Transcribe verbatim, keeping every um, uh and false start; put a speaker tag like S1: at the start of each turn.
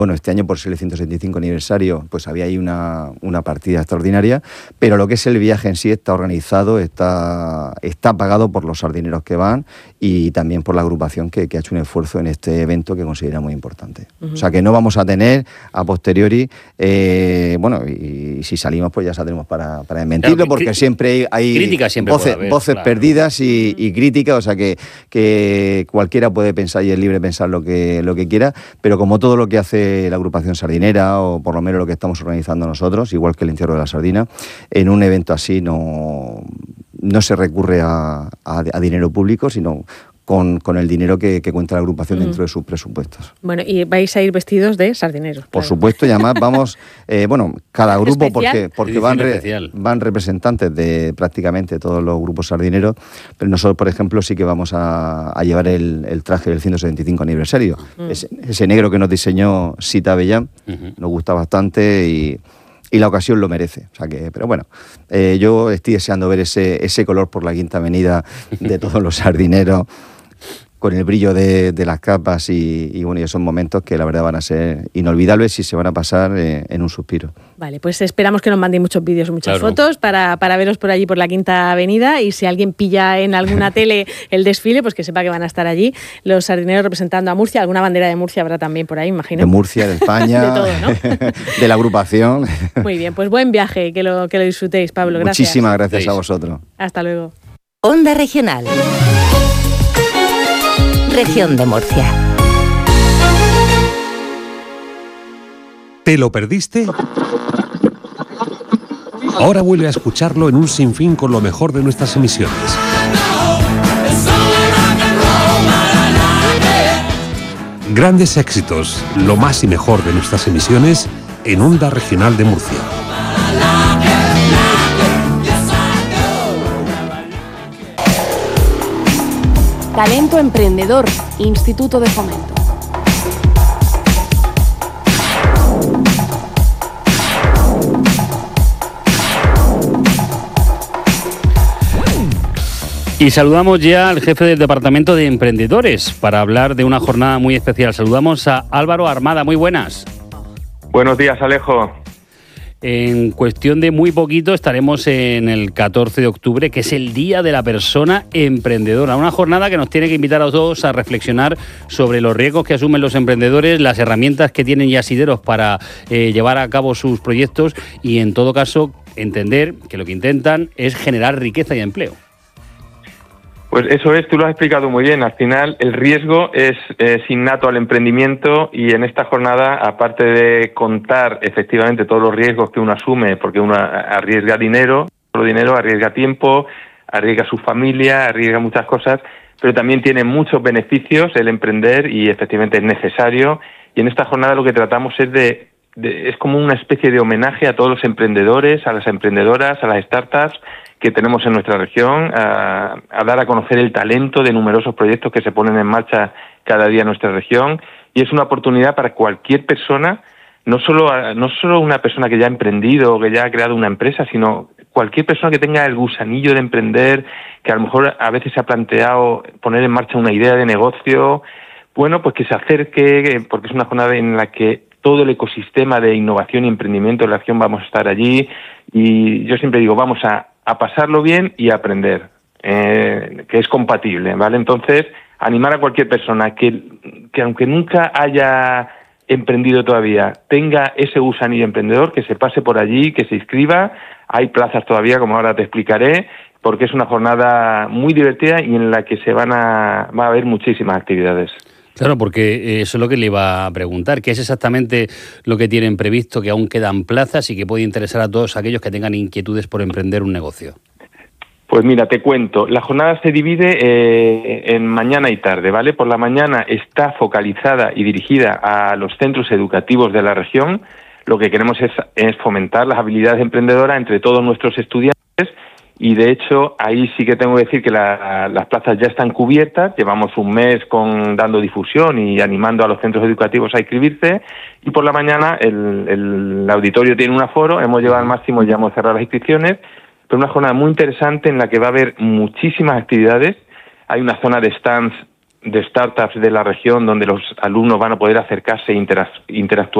S1: Bueno, este año por ser el ciento setenta y cinco aniversario, pues había ahí una, una partida extraordinaria, pero lo que es el viaje en sí está organizado, está, está pagado por los sardineros que van y también por la agrupación que, que ha hecho un esfuerzo en este evento que considera muy importante. Uh-huh. O sea que no vamos a tener a posteriori, eh, bueno, y, y si salimos pues ya saldremos para, para desmentirlo, claro, porque siempre hay, hay
S2: siempre
S1: voces,
S2: haber,
S1: voces
S2: claro.
S1: perdidas y, y críticas, o sea que, que cualquiera puede pensar y es libre de pensar lo que, lo que quiera, pero como todo lo que hace la agrupación sardinera, o por lo menos lo que estamos organizando nosotros, igual que el entierro de la sardina, en un evento así no, no se recurre a, a, a dinero público, sino con, con el dinero que, que cuenta la agrupación uh-huh. dentro de sus presupuestos.
S3: Bueno, y vais a ir vestidos de sardineros.
S1: Por
S3: claro.
S1: supuesto, y además vamos, eh, bueno, cada grupo,
S3: ¿Especial?
S1: porque, porque van, re, van representantes de prácticamente todos los grupos sardineros, pero nosotros, por ejemplo, sí que vamos a, a llevar el, el traje del ciento setenta y cinco aniversario. Uh-huh. Ese, ese negro que nos diseñó Sita Avellán, uh-huh. nos gusta bastante y... y la ocasión lo merece. O sea que, pero bueno, eh, yo estoy deseando ver ese, ese color por la Quinta Avenida de todos los sardineros, con el brillo de, de las capas y, y bueno, y esos momentos que la verdad van a ser inolvidables y se van a pasar eh, en un suspiro.
S3: Vale, pues esperamos que nos mandéis muchos vídeos y muchas claro. fotos para, para veros por allí por la Quinta Avenida, y si alguien pilla en alguna tele el desfile, pues que sepa que van a estar allí los sardineros representando a Murcia. Alguna bandera de Murcia habrá también por ahí, imagino.
S1: De Murcia, de España,
S3: de todo, ¿no?
S1: De la agrupación.
S3: Muy bien, pues buen viaje, que lo, que lo disfrutéis, Pablo. Gracias.
S1: Muchísimas gracias a vosotros.
S3: Hasta luego.
S4: Onda Regional. Región de Murcia.
S5: ¿Te lo perdiste? Ahora vuelve a escucharlo en un sinfín con lo mejor de nuestras emisiones. Grandes éxitos, lo más y mejor de nuestras emisiones en Onda Regional de Murcia.
S6: Talento Emprendedor, Instituto de Fomento.
S2: Y saludamos ya al jefe del Departamento de Emprendedores para hablar de una jornada muy especial. Saludamos a Álvaro Armada. Muy buenas.
S7: Buenos días, Alejo.
S2: En cuestión de muy poquito estaremos en el catorce de octubre, que es el Día de la Persona Emprendedora. Una jornada que nos tiene que invitar a todos a reflexionar sobre los riesgos que asumen los emprendedores, las herramientas que tienen ya asideros para eh, llevar a cabo sus proyectos y, en todo caso, entender que lo que intentan es generar riqueza y empleo.
S7: Pues eso es, tú lo has explicado muy bien. Al final el riesgo es, es innato al emprendimiento, y en esta jornada, aparte de contar efectivamente todos los riesgos que uno asume, porque uno arriesga dinero, solo dinero, arriesga tiempo, arriesga su familia, arriesga muchas cosas, pero también tiene muchos beneficios el emprender y efectivamente es necesario. Y en esta jornada lo que tratamos es de, de es como una especie de homenaje a todos los emprendedores, a las emprendedoras, a las startups que tenemos en nuestra región, a, a dar a conocer el talento de numerosos proyectos que se ponen en marcha cada día en nuestra región, y es una oportunidad para cualquier persona, no solo no solo una persona que ya ha emprendido o que ya ha creado una empresa, sino cualquier persona que tenga el gusanillo de emprender, que a lo mejor a veces se ha planteado poner en marcha una idea de negocio, bueno, pues que se acerque, porque es una jornada en la que todo el ecosistema de innovación y emprendimiento de la región vamos a estar allí, y yo siempre digo, vamos a a pasarlo bien y a aprender, eh, que es compatible, ¿vale? Entonces, animar a cualquier persona que, que aunque nunca haya emprendido todavía, tenga ese gusanillo emprendedor, que se pase por allí, que se inscriba. Hay plazas todavía, como ahora te explicaré, porque es una jornada muy divertida y en la que se van a, va a haber muchísimas actividades.
S2: Claro, porque eso es lo que le iba a preguntar, ¿qué es exactamente lo que tienen previsto, que aún quedan plazas y que puede interesar a todos aquellos que tengan inquietudes por emprender un negocio?
S7: Pues mira, te cuento, la jornada se divide eh, en mañana y tarde, ¿vale? Por la mañana está focalizada y dirigida a los centros educativos de la región. Lo que queremos es, es fomentar las habilidades emprendedoras entre todos nuestros estudiantes. Y de hecho, ahí sí que tengo que decir que la, las plazas ya están cubiertas. Llevamos un mes con dando difusión y animando a los centros educativos a inscribirse. Y por la mañana el, el auditorio tiene un aforo, hemos llegado al máximo y ya hemos cerrado las inscripciones. Pero una jornada muy interesante en la que va a haber muchísimas actividades. Hay una zona de stands de startups de la región donde los alumnos van a poder acercarse e interactuar